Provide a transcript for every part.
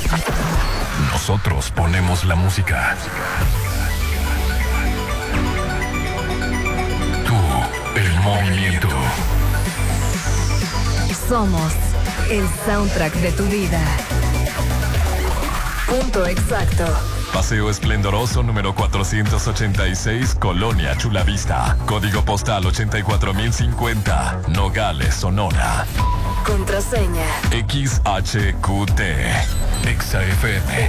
Nosotros ponemos la música. Tú, el movimiento. Somos el soundtrack de tu vida. Punto exacto. Paseo Esplendoroso número 486, Colonia Chulavista. Código postal 84050, Nogales, Sonora. Contraseña XHQT. XFM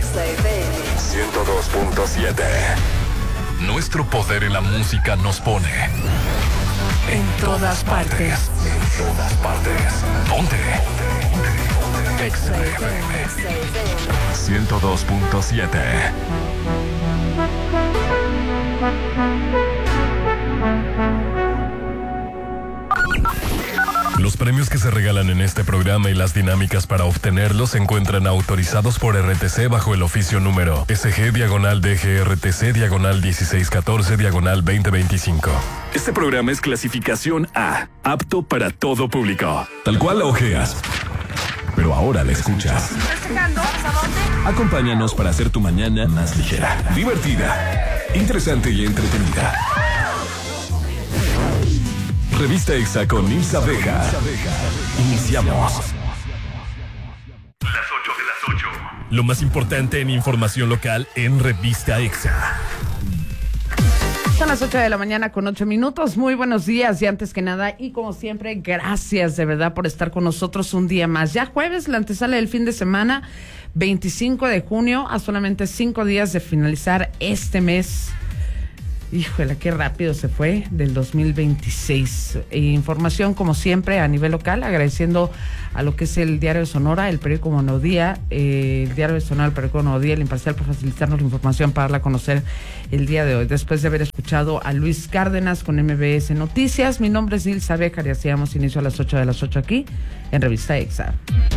102.7. Nuestro poder en la música nos pone en todas partes. En todas partes. Ponte. XFM 102.7. Los premios que se regalan en este programa y las dinámicas para obtenerlos se encuentran autorizados por RTC bajo el oficio número SG-DGRTC/1614/2025. Este programa es clasificación A, apto para todo público. Tal cual la ojeas, pero ahora la escuchas. Acompáñanos para hacer tu mañana más ligera, divertida, interesante y entretenida. Revista Exa con Nilsa Vega. Iniciamos. Las 8 de las 8. Lo más importante en información local en Revista Exa. Son las 8 de la mañana con 8 minutos. Muy buenos días y antes que nada y como siempre, gracias de verdad por estar con nosotros un día más. Ya jueves, la antesala del fin de semana, 25 de junio, a solamente 5 días de finalizar este mes. Híjole, qué rápido se fue del 2026. Información como siempre a nivel local, agradeciendo a lo que es el Diario de Sonora, el periódico Monodía, el Diario de Sonora, el periódico Monodía, el Imparcial, por facilitarnos la información para darla a conocer el día de hoy. Después de haber escuchado a Luis Cárdenas con MBS Noticias, mi nombre es Nilsa Bejar y así damos inicio a las 8 de las 8 aquí en Revista Exa.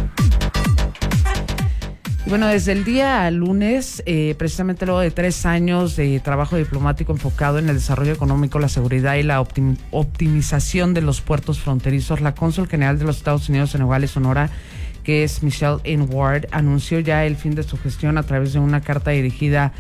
Bueno, desde el día lunes, precisamente luego de 3 años de trabajo diplomático enfocado en el desarrollo económico, la seguridad y la optimización de los puertos fronterizos, la cónsul general de los Estados Unidos en Nogales, Sonora, que es Michelle N. Ward, anunció ya el fin de su gestión a través de una carta dirigida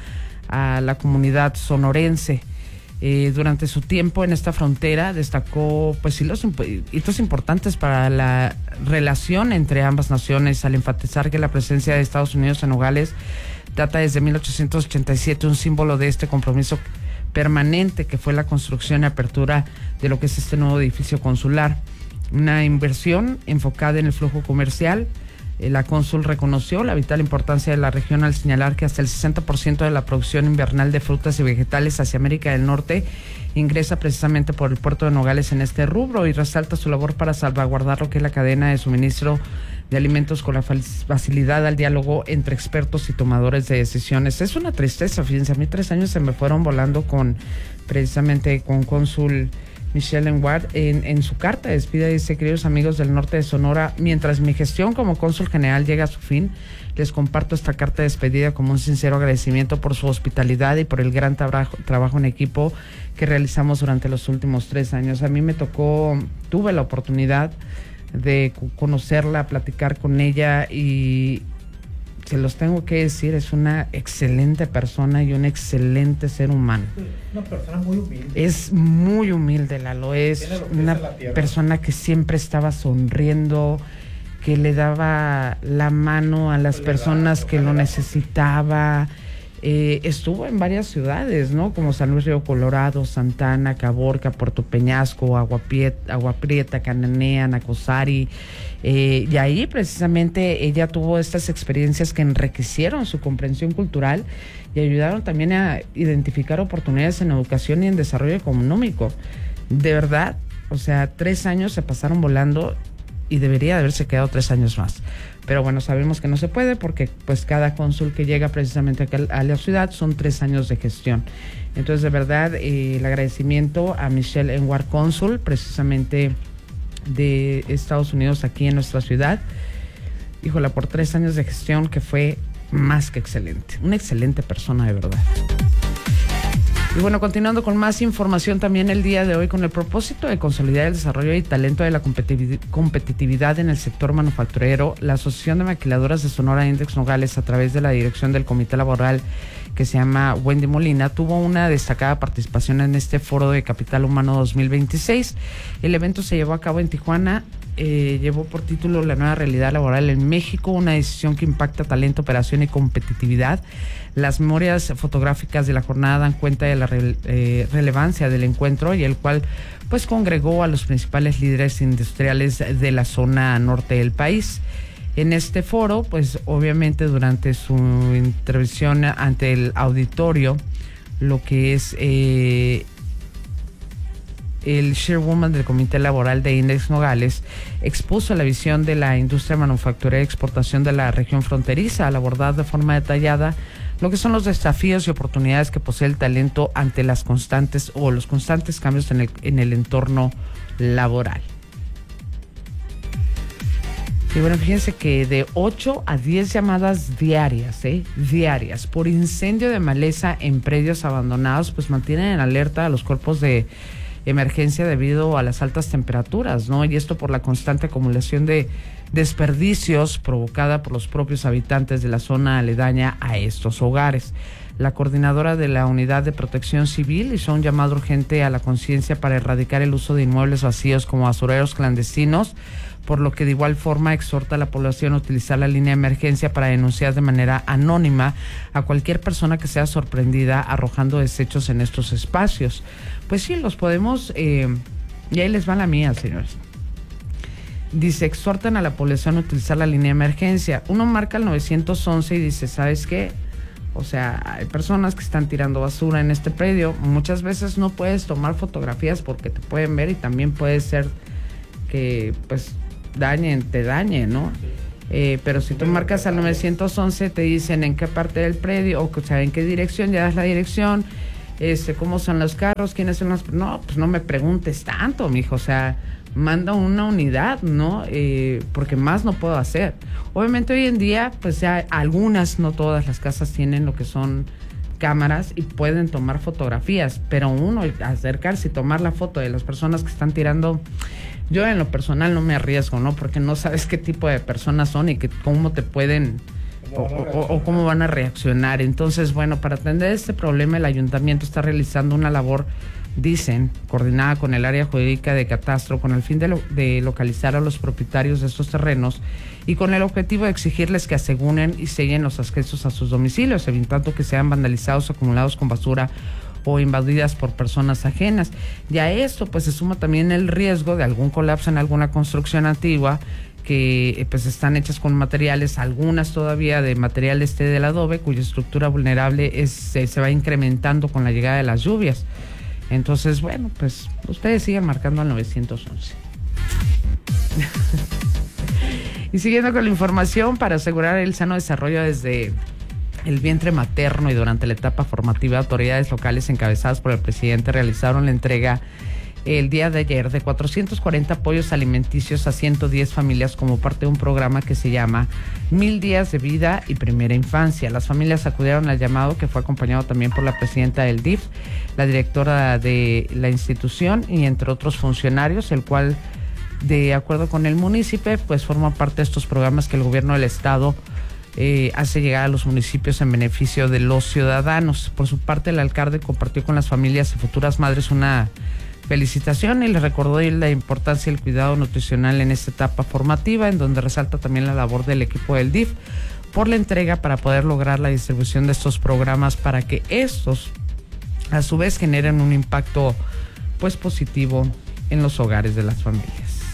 a la comunidad sonorense. Durante su tiempo en esta frontera destacó pues hitos importantes para la relación entre ambas naciones al enfatizar que la presencia de Estados Unidos en Nogales data desde 1887, un símbolo de este compromiso permanente que fue la construcción y apertura de lo que es este nuevo edificio consular, una inversión enfocada en el flujo comercial. La cónsul reconoció la vital importancia de la región al señalar que hasta el 60% de la producción invernal de frutas y vegetales hacia América del Norte ingresa precisamente por el puerto de Nogales en este rubro y resalta su labor para salvaguardar lo que es la cadena de suministro de alimentos con la facilidad al diálogo entre expertos y tomadores de decisiones. Es una tristeza, fíjense, a mí 3 años se me fueron volando precisamente con cónsul Michelle N. Ward. En su carta de despedida dice: queridos amigos del norte de Sonora, mientras mi gestión como cónsul general llega a su fin, les comparto esta carta de despedida como un sincero agradecimiento por su hospitalidad y por el gran trabajo en equipo que realizamos durante los últimos 3 años. A mí tuve la oportunidad de conocerla, platicar con ella y se los tengo que decir, es una excelente persona y un excelente ser humano. Una persona muy humilde. Es muy humilde, Lalo. Es una persona que siempre estaba sonriendo, que le daba la mano a las personas que lo necesitaba. Estuvo en varias ciudades, ¿no? Como San Luis Río Colorado, Santana, Caborca, Puerto Peñasco, Agua Prieta, Cananea, Nacosari. Y ahí precisamente ella tuvo estas experiencias que enriquecieron su comprensión cultural y ayudaron también a identificar oportunidades en educación y en desarrollo económico. De verdad, o sea, 3 años se pasaron volando y debería de haberse quedado 3 años más. Pero bueno, sabemos que no se puede porque pues cada cónsul que llega precisamente acá a la ciudad son 3 años de gestión. Entonces, de verdad, el agradecimiento a Michelle N. Ward, cónsul precisamente de Estados Unidos aquí en nuestra ciudad. Híjola, por 3 años de gestión que fue más que excelente. Una excelente persona, de verdad. Y bueno, continuando con más información también el día de hoy, con el propósito de consolidar el desarrollo y talento de la competitividad en el sector manufacturero, la Asociación de Maquiladoras de Sonora Index Nogales, a través de la dirección del Comité Laboral que se llama Wendy Molina, tuvo una destacada participación en este Foro de Capital Humano 2026. El evento se llevó a cabo en Tijuana. Llevó por título La nueva realidad laboral en México, una decisión que impacta talento, operación y competitividad. Las memorias fotográficas de la jornada dan cuenta de la relevancia del encuentro, y el cual pues congregó a los principales líderes industriales de la zona norte del país. En este foro, pues obviamente durante su intervención ante el auditorio, lo que es el chairwoman del Comité Laboral de Index Nogales expuso la visión de la industria manufacturera y exportación de la región fronteriza, al abordar de forma detallada lo que son los desafíos y oportunidades que posee el talento ante los constantes cambios en el entorno laboral. Y bueno, fíjense que de 8 a 10 llamadas diarias por incendio de maleza en predios abandonados, pues mantienen en alerta a los cuerpos de emergencia debido a las altas temperaturas, ¿no? Y esto por la constante acumulación de desperdicios provocada por los propios habitantes de la zona aledaña a estos hogares. La coordinadora de la Unidad de Protección Civil hizo un llamado urgente a la conciencia para erradicar el uso de inmuebles vacíos como basureros clandestinos, por lo que de igual forma exhorta a la población a utilizar la línea de emergencia para denunciar de manera anónima a cualquier persona que sea sorprendida arrojando desechos en estos espacios. Pues sí, los podemos, y ahí les va la mía, señores. Dice, exhortan a la población a utilizar la línea de emergencia. Uno marca el 911 y dice, ¿sabes qué? O sea, hay personas que están tirando basura en este predio. Muchas veces no puedes tomar fotografías porque te pueden ver, y también puede ser que pues te dañen, ¿no? Pero si tú marcas al 911, te dicen en qué parte del predio, o sea, en qué dirección, ya das la dirección, cómo son los carros, quiénes son los... No, pues no me preguntes tanto, mijo, o sea, manda una unidad, ¿no? Porque más no puedo hacer. Obviamente hoy en día, pues ya algunas, no todas las casas tienen lo que son cámaras y pueden tomar fotografías, pero uno, acercarse y tomar la foto de las personas que están tirando... Yo en lo personal no me arriesgo, ¿no? Porque no sabes qué tipo de personas son y cómo te pueden o cómo van a reaccionar. Entonces, bueno, para atender este problema, el ayuntamiento está realizando una labor, dicen, coordinada con el área jurídica de catastro, con el fin de localizar a los propietarios de estos terrenos y con el objetivo de exigirles que aseguren y sellen los accesos a sus domicilios, evitando que sean vandalizados, acumulados con basura o invadidas por personas ajenas. Y a esto pues se suma también el riesgo de algún colapso en alguna construcción antigua que pues están hechas con materiales, algunas todavía de material del adobe, cuya estructura vulnerable se va incrementando con la llegada de las lluvias. Entonces, bueno, pues ustedes sigan marcando al 911. Y siguiendo con la información, para asegurar el sano desarrollo desde el vientre materno y durante la etapa formativa, autoridades locales encabezadas por el presidente realizaron la entrega el día de ayer de 440 apoyos alimenticios a 110 familias como parte de un programa que se llama 1000 días de vida y primera infancia. Las familias acudieron al llamado, que fue acompañado también por la presidenta del DIF, la directora de la institución y entre otros funcionarios, el cual, de acuerdo con el municipio, pues forma parte de estos programas que el gobierno del estado hace llegar a los municipios en beneficio de los ciudadanos. Por su parte, el alcalde compartió con las familias y futuras madres una felicitación y les recordó la importancia del cuidado nutricional en esta etapa formativa, en donde resalta también la labor del equipo del DIF por la entrega para poder lograr la distribución de estos programas para que estos a su vez generen un impacto pues positivo en los hogares de las familias.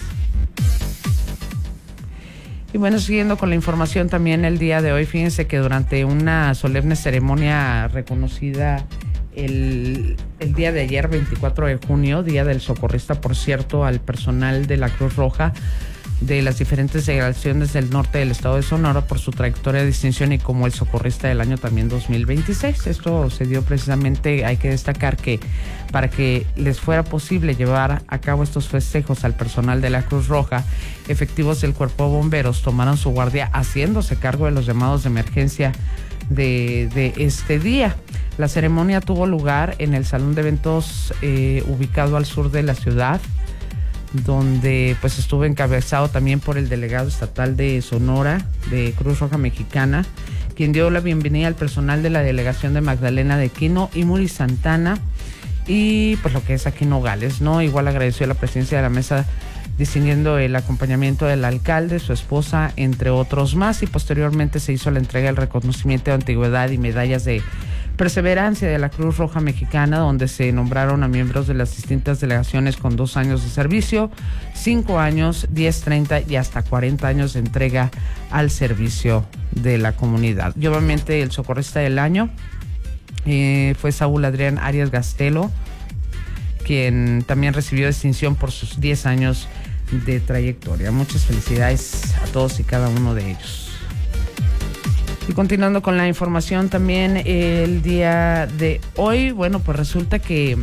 Y bueno, siguiendo con la información también el día de hoy, fíjense que durante una solemne ceremonia reconocida el día de ayer, 24 de junio, Día del Socorrista, por cierto, al personal de la Cruz Roja de las diferentes delegaciones del norte del estado de Sonora por su trayectoria de distinción y como el socorrista del año también 2026. Esto se dio precisamente, hay que destacar que para que les fuera posible llevar a cabo estos festejos al personal de la Cruz Roja, efectivos del Cuerpo de Bomberos tomaron su guardia haciéndose cargo de los llamados de emergencia de este día. La ceremonia tuvo lugar en el salón de eventos ubicado al sur de la ciudad, donde pues estuvo encabezado también por el delegado estatal de Sonora de Cruz Roja Mexicana, quien dio la bienvenida al personal de la delegación de Magdalena de Quino y Muri Santana, y pues lo que es aquí Nogales, ¿no? Igual agradeció la presencia de la mesa, distinguiendo el acompañamiento del alcalde, su esposa, entre otros más, y posteriormente se hizo la entrega del reconocimiento de antigüedad y medallas de perseverancia de la Cruz Roja Mexicana, donde se nombraron a miembros de las distintas delegaciones con 2 años de servicio, 5 años, 10, 30 y hasta 40 años de entrega al servicio de la comunidad. Y obviamente el socorrista del año fue Saúl Adrián Arias Gastelo, quien también recibió distinción por sus 10 años de trayectoria. Muchas felicidades a todos y cada uno de ellos. Y continuando con la información también el día de hoy, bueno, pues resulta que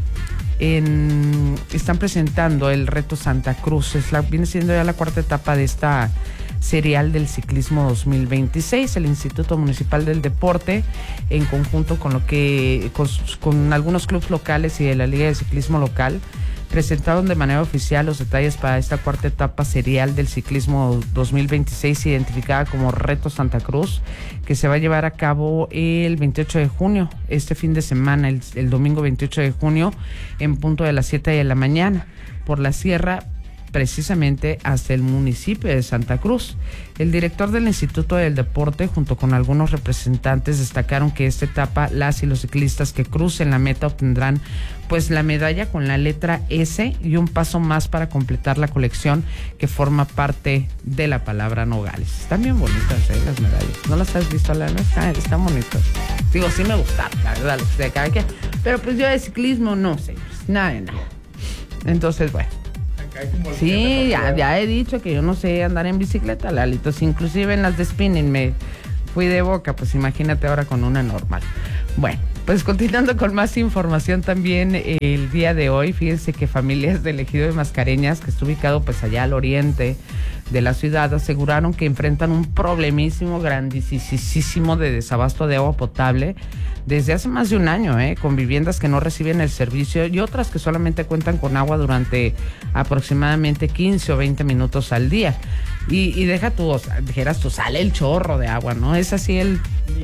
están presentando el Reto Santa Cruz. Viene siendo ya la 4ª etapa de esta serial del ciclismo 2026. El Instituto Municipal del Deporte, en conjunto con con algunos clubes locales y de la Liga de Ciclismo Local, presentaron de manera oficial los detalles para esta 4ª etapa serial del ciclismo 2026, identificada como Reto Santa Cruz, que se va a llevar a cabo el 28 de junio, este fin de semana, el domingo 28 de junio, en punto de las 7 de la mañana, por la sierra, precisamente hasta el municipio de Santa Cruz. El director del Instituto del Deporte, junto con algunos representantes, destacaron que esta etapa, las y los ciclistas que crucen la meta obtendrán pues la medalla con la letra S y un paso más para completar la colección que forma parte de la palabra Nogales. Están bien bonitas las medallas. ¿No las has visto, Lana? Están bonitas. Digo, sí me gustaron, la verdad, lo que sea, cada quien. Pero pues yo de ciclismo no, señores. Nada. Entonces, bueno. Sí, ya he dicho que yo no sé andar en bicicleta, Lalitos. Inclusive en las de spinning me fui de boca, pues imagínate ahora con una normal. Bueno, pues continuando con más información también el día de hoy, fíjense que familias del ejido de Mascareñas, que está ubicado pues allá al oriente de la ciudad, aseguraron que enfrentan un problemísimo grandísimo de desabasto de agua potable desde hace más de un año, con viviendas que no reciben el servicio y otras que solamente cuentan con agua durante aproximadamente 15 o 20 minutos al día. Y deja tú, o sea, dijeras tú, sale el chorro de agua, ¿no? Es así el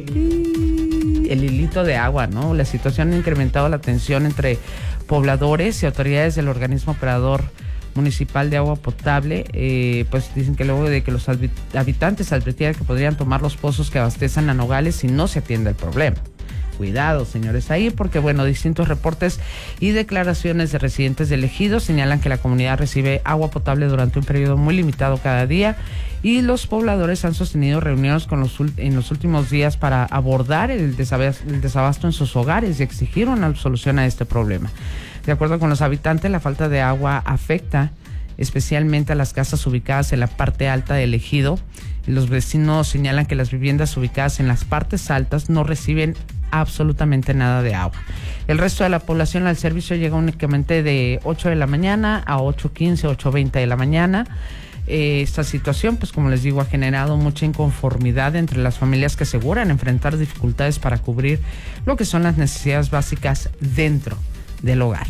hilito de agua, ¿no? La situación ha incrementado la tensión entre pobladores y autoridades del organismo operador municipal de agua potable. Pues dicen que luego de que los habitantes advirtieran que podrían tomar los pozos que abastecen a Nogales si no se atiende el problema. Cuidado, señores, ahí, porque bueno, distintos reportes y declaraciones de residentes del ejido señalan que la comunidad recibe agua potable durante un periodo muy limitado cada día, y los pobladores han sostenido reuniones en los últimos días para abordar el desabasto en sus hogares y exigir una solución a este problema. De acuerdo con los habitantes, la falta de agua afecta especialmente a las casas ubicadas en la parte alta del ejido. Los vecinos señalan que las viviendas ubicadas en las partes altas no reciben absolutamente nada de agua. El resto de la población al servicio llega únicamente de 8 de la mañana a 8:15, 8:20 de la mañana. Esta situación, pues como les digo, ha generado mucha inconformidad entre las familias que aseguran enfrentar dificultades para cubrir lo que son las necesidades básicas dentro del hogar.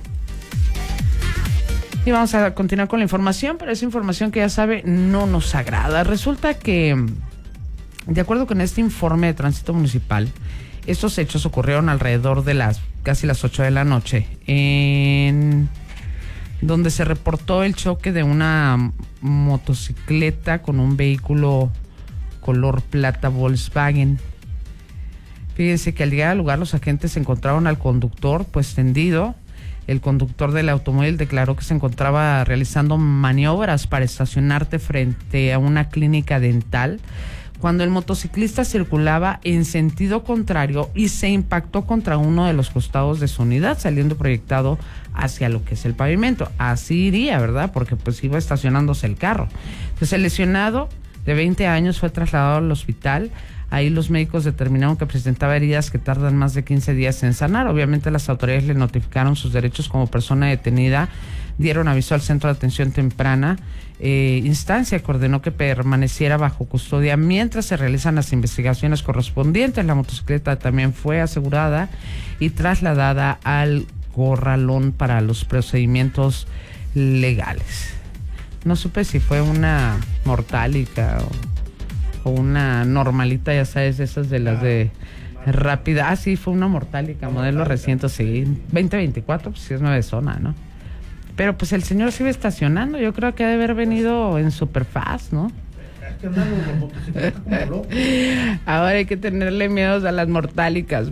Y vamos a continuar con la información, pero esa información que ya sabe no nos agrada. Resulta que, de acuerdo con este informe de tránsito municipal, estos hechos ocurrieron alrededor de casi las 8 de la noche, en donde se reportó el choque de una motocicleta con un vehículo color plata Volkswagen. Fíjense que al llegar al lugar los agentes encontraron al conductor pues tendido. El conductor del automóvil declaró que se encontraba realizando maniobras para estacionarte frente a una clínica dental cuando el motociclista circulaba en sentido contrario y se impactó contra uno de los costados de su unidad, saliendo proyectado hacia lo que es el pavimento. Así iría, ¿verdad? Porque pues iba estacionándose el carro. Entonces el lesionado de 20 años fue trasladado al hospital. Ahí los médicos determinaron que presentaba heridas que tardan más de 15 días en sanar. Obviamente las autoridades le notificaron sus derechos como persona detenida dieron aviso al Centro de Atención Temprana, instancia que ordenó que permaneciera bajo custodia mientras se realizan las investigaciones correspondientes. La motocicleta también fue asegurada y trasladada al corralón para los procedimientos legales. No supe si fue una mortálica o una normalita, ya sabes, esas de las de rápida. Ah, sí, fue una mortálica, modelo reciente, sí, 2024, pues sí es nueva zona, ¿no? Pero pues el señor se iba estacionando, yo creo que ha de haber venido en Superfast, ¿no? Es que andan los motociclistas como locos. Ahora hay que tenerle miedo a las mortálicas,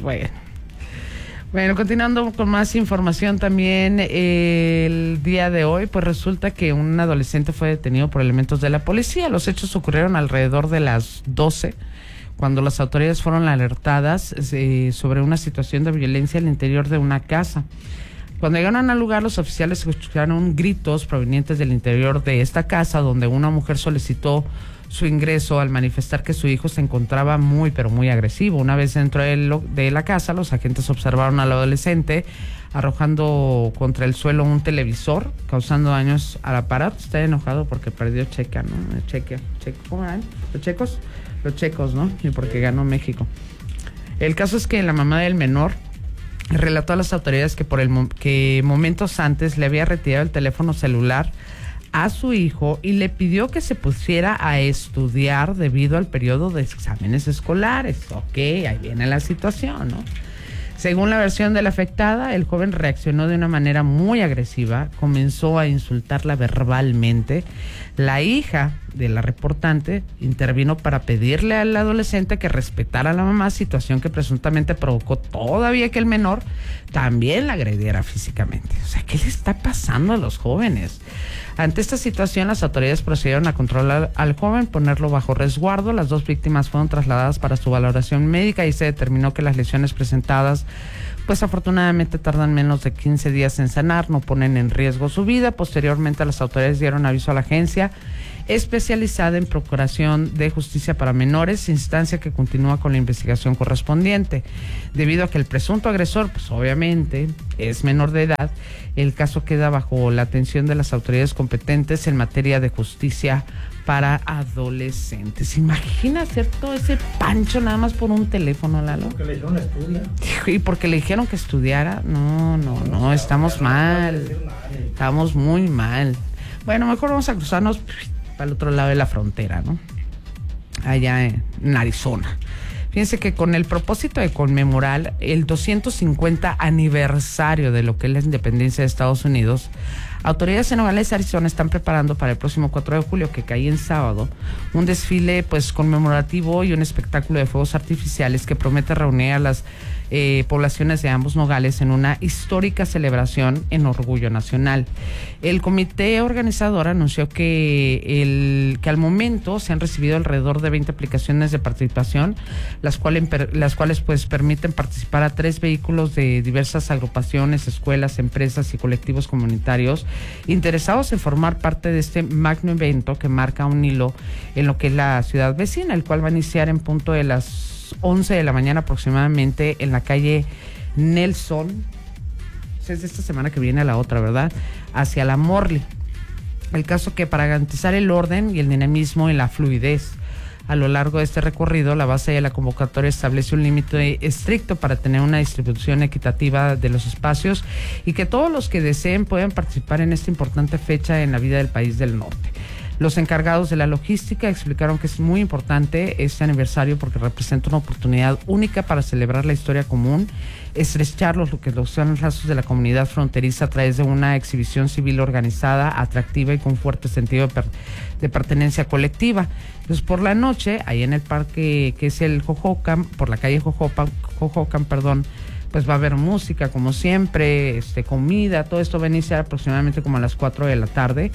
Bueno, continuando con más información también, el día de hoy, pues resulta que un adolescente fue detenido por elementos de la policía. Los hechos ocurrieron alrededor de las 12, cuando las autoridades fueron alertadas sobre una situación de violencia al interior de una casa. Cuando llegaron al lugar, los oficiales escucharon gritos provenientes del interior de esta casa, donde una mujer solicitó su ingreso al manifestar que su hijo se encontraba muy, pero muy agresivo. Una vez dentro de la casa, los agentes observaron al adolescente arrojando contra el suelo un televisor, causando daños al aparato. Está enojado porque perdió Checa, ¿no? ¿Cómo eran? Los checos, ¿no? Y porque ganó México. El caso es que la mamá del menor relató a las autoridades que momentos antes le había retirado el teléfono celular a su hijo y le pidió que se pusiera a estudiar debido al periodo de exámenes escolares. Ok, ahí viene la situación, ¿no? Según la versión de la afectada, el joven reaccionó de una manera muy agresiva, comenzó a insultarla verbalmente. La hija de la reportante intervino para pedirle al adolescente que respetara a la mamá, situación que presuntamente provocó todavía que el menor también la agrediera físicamente. O sea, ¿qué le está pasando a los jóvenes? Ante esta situación, las autoridades procedieron a controlar al joven, ponerlo bajo resguardo. Las dos víctimas fueron trasladadas para su valoración médica y se determinó que las lesiones presentadas, pues afortunadamente tardan menos de 15 días en sanar, no ponen en riesgo su vida. Posteriormente, las autoridades dieron aviso a la agencia especializada en procuración de justicia para menores, instancia que continúa con la investigación correspondiente. Debido a que el presunto agresor, pues obviamente es menor de edad, el caso queda bajo la atención de las autoridades competentes en materia de justicia para adolescentes. Imagina hacer todo ese pancho nada más por un teléfono, Lalo. Porque le dijeron estudia. Y porque le dijeron que estudiara. No, estamos mal. Estamos muy mal. Bueno, mejor vamos a cruzarnos para el otro lado de la frontera, ¿no? Allá en Arizona. Fíjense que con el propósito de conmemorar el 250 aniversario de lo que es la independencia de Estados Unidos, autoridades en Nogales, Arizona, están preparando para el próximo 4 de julio, que cae en sábado, un desfile pues conmemorativo y un espectáculo de fuegos artificiales que promete reunir a las poblaciones de ambos Nogales en una histórica celebración en orgullo nacional. El comité organizador anunció que al momento se han recibido alrededor de 20 aplicaciones de participación, las cuales pues permiten participar a 3 vehículos de diversas agrupaciones, escuelas, empresas y colectivos comunitarios interesados en formar parte de este magno evento que marca un hilo en lo que es la ciudad vecina, el cual va a iniciar en punto de las 11 de la mañana aproximadamente en la calle Nelson. Es de esta semana que viene a la otra, ¿verdad? Hacia la Morley. El caso que para garantizar el orden y el dinamismo y la fluidez a lo largo de este recorrido, la base de la convocatoria establece un límite estricto para tener una distribución equitativa de los espacios y que todos los que deseen puedan participar en esta importante fecha en la vida del país del norte. Los encargados de la logística explicaron que es muy importante este aniversario porque representa una oportunidad única para celebrar la historia común, estrechar lo que son los lazos de la comunidad fronteriza a través de una exhibición civil organizada, atractiva y con fuerte sentido de pertenencia colectiva. Entonces, por la noche, ahí en el parque que es el Jojocan, por la calle Jojocan, pues va a haber música como siempre, comida, todo esto va a iniciar aproximadamente como a las 4 de la tarde.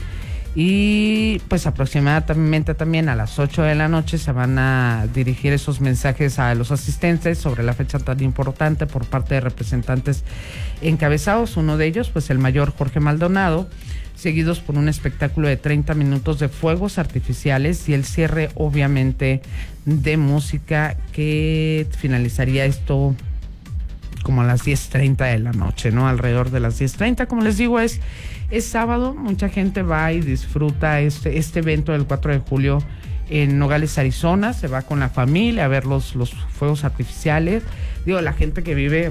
Y pues aproximadamente también a las 8 de la noche se van a dirigir esos mensajes a los asistentes sobre la fecha tan importante por parte de representantes encabezados. Uno de ellos, pues el mayor Jorge Maldonado, seguidos por un espectáculo de 30 minutos de fuegos artificiales y el cierre obviamente de música que finalizaría esto como a las 10:30 de la noche, ¿no? Alrededor de las 10:30, como les digo, es Es sábado, mucha gente va y disfruta este evento del 4 de julio en Nogales, Arizona. Se va con la familia a ver los fuegos artificiales. Digo, la gente que vive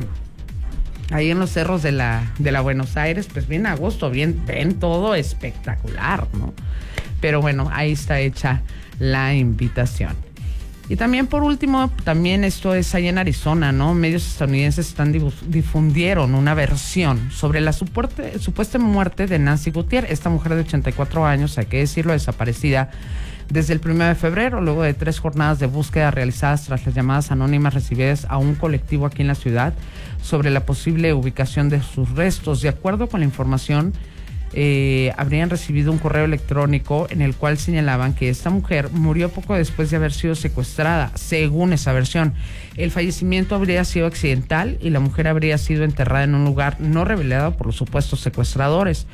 ahí en los cerros de la Buenos Aires, pues bien a agosto, ven todo espectacular, ¿no? Pero bueno, ahí está hecha la invitación. Y también por último, también esto es allá en Arizona, ¿no? Medios estadounidenses difundieron una versión sobre la supuesta muerte de Nancy Gutiérrez, esta mujer de 84 años, hay que decirlo, desaparecida desde el 1 de febrero, luego de 3 jornadas de búsqueda realizadas tras las llamadas anónimas recibidas a un colectivo aquí en la ciudad sobre la posible ubicación de sus restos. De acuerdo con la información, habrían recibido un correo electrónico en el cual señalaban que esta mujer murió poco después de haber sido secuestrada. Según esa versión, el fallecimiento habría sido accidental y la mujer habría sido enterrada en un lugar no revelado por los supuestos secuestradores.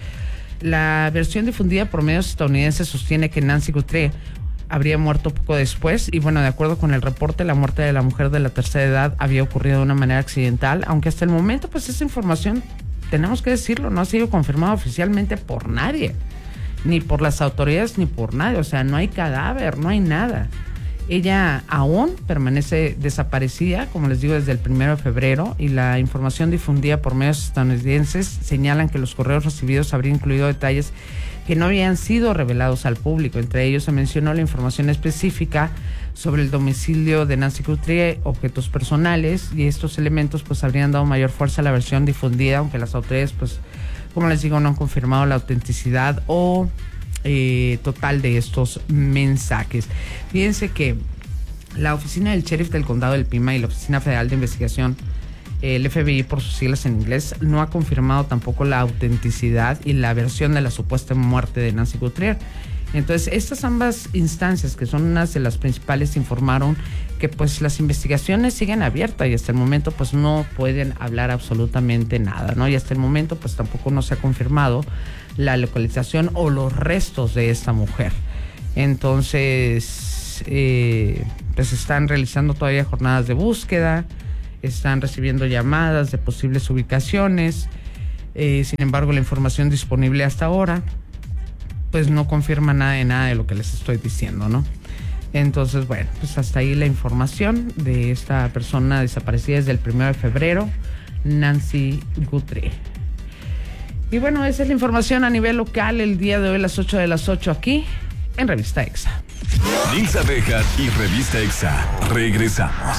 La versión difundida por medios estadounidenses sostiene que Nancy Gutiérrez habría muerto poco después y bueno, de acuerdo con el reporte, la muerte de la mujer de la tercera edad había ocurrido de una manera accidental, aunque hasta el momento pues esa información, tenemos que decirlo, no ha sido confirmado oficialmente por nadie, ni por las autoridades ni por nadie, o sea, no hay cadáver, no hay nada. Ella aún permanece desaparecida, como les digo, desde el 1 de febrero y la información difundida por medios estadounidenses señalan que los correos recibidos habrían incluido detalles que no habían sido revelados al público. Entre ellos se mencionó la información específica sobre el domicilio de Nancy Gutiérrez, objetos personales, y estos elementos pues habrían dado mayor fuerza a la versión difundida, aunque las autoridades pues, como les digo, no han confirmado la autenticidad o total de estos mensajes. Fíjense que la oficina del sheriff del condado del Pima y la Oficina Federal de Investigación, el FBI por sus siglas en inglés, no ha confirmado tampoco la autenticidad y la versión de la supuesta muerte de Nancy Gutiérrez. Entonces, estas ambas instancias, que son unas de las principales, informaron que pues las investigaciones siguen abiertas y hasta el momento pues no pueden hablar absolutamente nada, ¿no? Y hasta el momento pues tampoco no se ha confirmado la localización o los restos de esta mujer. Entonces, pues están realizando todavía jornadas de búsqueda, están recibiendo llamadas de posibles ubicaciones, sin embargo la información disponible hasta ahora pues no confirma nada de lo que les estoy diciendo, ¿no? Entonces, bueno, pues hasta ahí la información de esta persona desaparecida desde el 1 de febrero, Nancy Gutiérrez. Y bueno, esa es la información a nivel local el día de hoy a las 8 de las 8 aquí en Revista EXA. Nilsa Bejar y Revista EXA. Regresamos.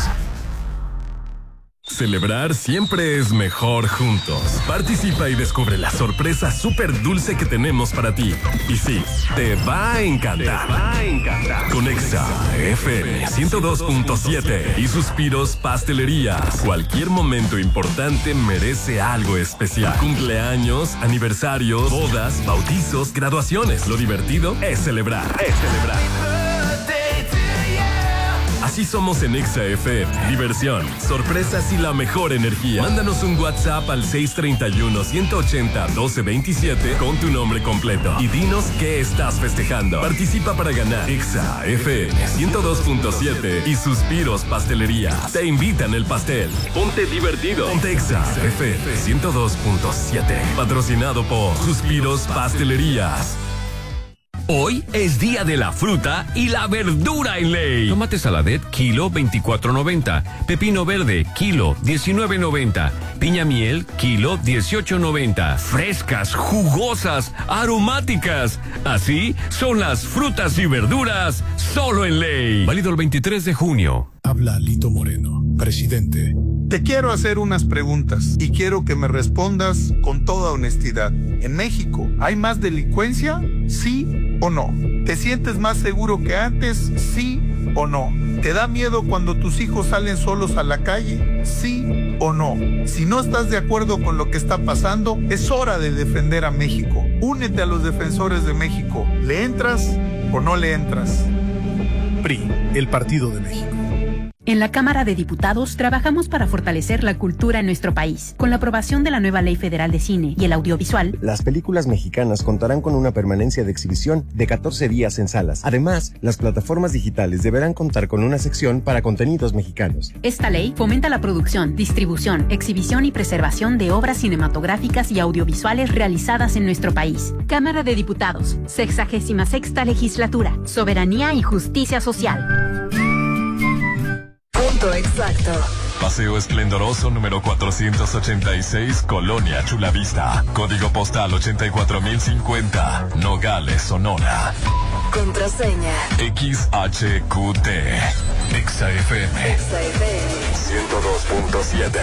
Celebrar siempre es mejor juntos. Participa y descubre la sorpresa súper dulce que tenemos para ti. Y sí, te va a encantar. Con EXA FM 102.7 y Suspiros Pastelerías. Cualquier momento importante merece algo especial. Cumpleaños, aniversarios, bodas, bautizos, graduaciones. Lo divertido es celebrar. Así somos en EXA FM. Diversión, sorpresas y la mejor energía. Mándanos un WhatsApp al 631-180-1227 con tu nombre completo y dinos qué estás festejando. Participa para ganar EXA FM 102.7 y Suspiros Pastelerías. Te invitan el pastel. Ponte divertido. Ponte EXA FM 102.7. Patrocinado por Suspiros Pastelerías. Hoy es día de la fruta y la verdura en ley. Tomate saladet, kilo 24.90. Pepino verde, kilo 19.90. Piña miel, kilo 18.90. Frescas, jugosas, aromáticas. Así son las frutas y verduras solo en ley. Válido el 23 de junio. Habla Lito Moreno, presidente. Te quiero hacer unas preguntas y quiero que me respondas con toda honestidad. ¿En México hay más delincuencia? ¿Sí o no? ¿Te sientes más seguro que antes? ¿Sí o no? ¿Te da miedo cuando tus hijos salen solos a la calle? ¿Sí o no? Si no estás de acuerdo con lo que está pasando, es hora de defender a México. Únete a los defensores de México. ¿Le entras o no le entras? PRI, el Partido de México. En En la Cámara de Diputados trabajamos para fortalecer la cultura en nuestro país. Con la aprobación de la nueva Ley Federal de Cine y el Audiovisual, las películas mexicanas contarán con una permanencia de exhibición de 14 días en salas. Además, las plataformas digitales deberán contar con una sección para contenidos mexicanos. Esta ley fomenta la producción, distribución, exhibición y preservación de obras cinematográficas y audiovisuales realizadas en nuestro país. Cámara de Diputados, 66ª Legislatura, Soberanía y Justicia Social. Punto exacto. Paseo Esplendoroso número 486, Colonia Chulavista. Código postal 84050, Nogales, Sonora. Contraseña. XHQT. XFM. XFM. 102.7.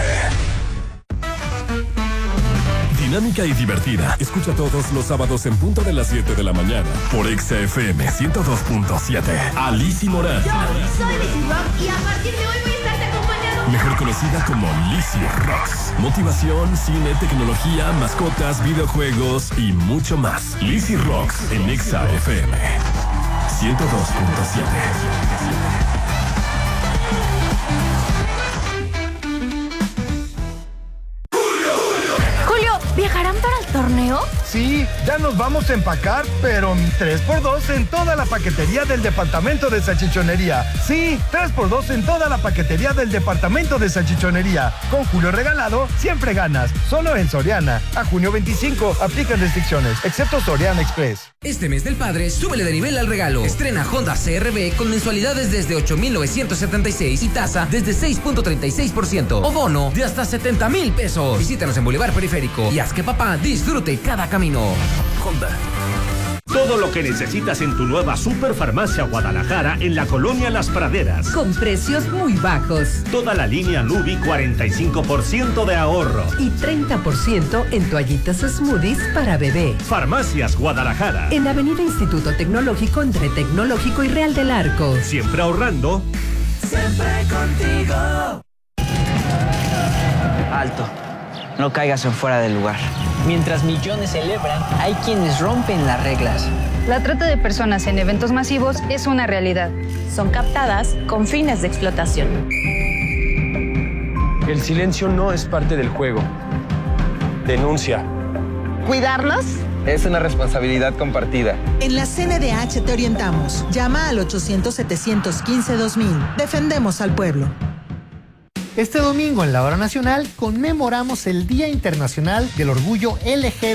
Dinámica y divertida. Escucha todos los sábados en punto de las 7 de la mañana por XFM 102.7. Alicia Morán. Yo soy Lizzy Rock y a partir de hoy voy a estarte acompañando. Mejor conocida como Lizzy Rocks. Motivación, cine, tecnología, mascotas, videojuegos y mucho más. Lizzy Rocks en XFM 102.7. ¿Viajarán para el torneo? Sí, ya nos vamos a empacar, pero 3x2 en toda la paquetería del departamento de salchichonería. Sí, 3x2 en toda la paquetería del departamento de salchichonería. Con Julio regalado, siempre ganas. Solo en Soriana. A junio 25, aplican restricciones, excepto Soriana Express. Este mes del padre, súbele de nivel al regalo. Estrena Honda CR-V con mensualidades desde 8,976 y tasa desde 6.36%. O bono de hasta 70,000 pesos. Visítanos en Boulevard Periférico y haz que papá disfrute cada camino. Honda. Todo lo que necesitas en tu nueva Superfarmacia Guadalajara en la colonia Las Praderas. Con precios muy bajos. Toda la línea Nubi 45% de ahorro. Y 30% en toallitas smoothies para bebé. Farmacias Guadalajara. En Avenida Instituto Tecnológico entre Tecnológico y Real del Arco. Siempre ahorrando. Siempre contigo. Alto. No caigas en fuera del lugar. Mientras millones celebran, hay quienes rompen las reglas. La trata de personas en eventos masivos es una realidad. Son captadas con fines de explotación. El silencio no es parte del juego. Denuncia. ¿Cuidarnos? Es una responsabilidad compartida. En la CNDH te orientamos. Llama al 800-715-2000. Defendemos al pueblo. Este domingo en la Hora Nacional conmemoramos el Día Internacional del Orgullo LGBT.